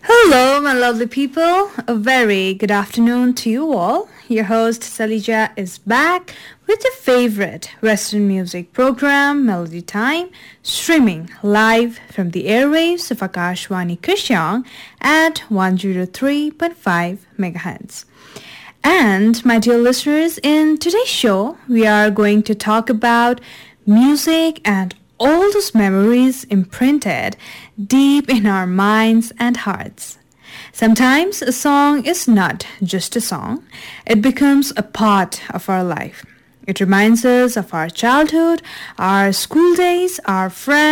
Hello, my lovely people. A very good afternoon to you all. Your host Salija is back with your favorite Western music program, Melody Time, streaming live from the airwaves of Akashwani Kushang at 103.5 megahertz. And my dear listeners, in today's show, we are going to talk about music and all those memories imprinted deep in our minds and hearts. Sometimes a song is not just a song, it becomes a part of our life. It reminds us of our childhood, our school days, our friends,